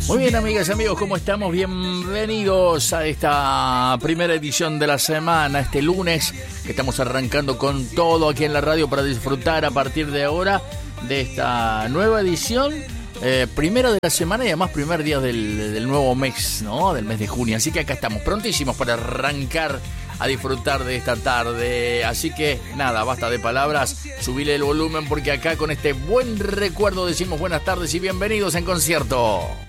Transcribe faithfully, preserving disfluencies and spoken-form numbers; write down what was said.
Muy bien, amigas y amigos, ¿cómo estamos? Bienvenidos a esta primera edición de la semana, este lunes, que estamos arrancando con todo aquí en la radio para disfrutar a partir de ahora de esta nueva edición, eh, primera de la semana y además primer día del, del nuevo mes, ¿no? Del mes de junio. Así que acá estamos prontísimos para arrancar a disfrutar de esta tarde. Así que nada, basta de palabras, subile el volumen porque acá con este buen recuerdo decimos buenas tardes y bienvenidos en concierto.